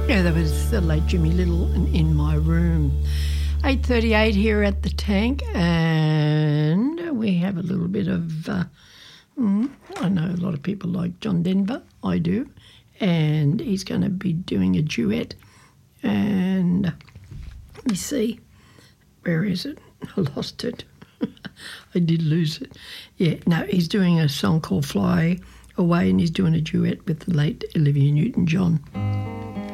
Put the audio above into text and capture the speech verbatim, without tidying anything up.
Yeah, that was the late Jimmy Little and In My Room. eight thirty-eight here at the Tank, and we have a little bit of, uh, mm, I know a lot of people like John Denver, I do, and he's going to be doing a duet, and let me see, where is it? I lost it. I did lose it. Yeah, no, he's doing a song called Fly Away, and he's doing a duet with the late Olivia Newton-John.